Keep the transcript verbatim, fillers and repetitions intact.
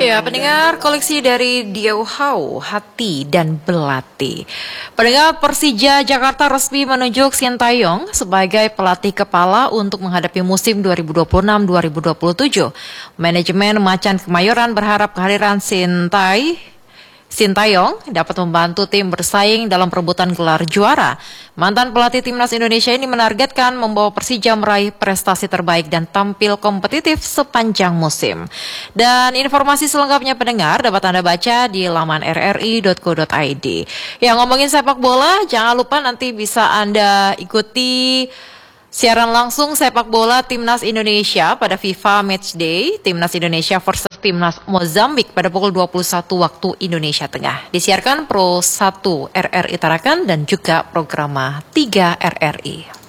Ya, pendengar, koleksi dari Diau Hau, Hati dan Belati. Pendengar, Persija Jakarta resmi menunjuk Sintayong sebagai pelatih kepala untuk menghadapi musim dua ribu dua puluh enam dua ribu dua puluh tujuh. Manajemen Macan Kemayoran berharap kehadiran Sintai Sintayong dapat membantu tim bersaing dalam perebutan gelar juara. Mantan pelatih timnas Indonesia ini menargetkan membawa Persija meraih prestasi terbaik dan tampil kompetitif sepanjang musim. Dan informasi selengkapnya pendengar dapat Anda baca di laman r r i dot co dot i d. Ya, ngomongin sepak bola, jangan lupa nanti bisa Anda ikuti siaran langsung sepak bola Timnas Indonesia pada FIFA Matchday, Timnas Indonesia versus Timnas Mozambik pada pukul dua puluh satu waktu Indonesia Tengah. Disiarkan Pro satu R R I Tarakan dan juga Programa tiga R R I.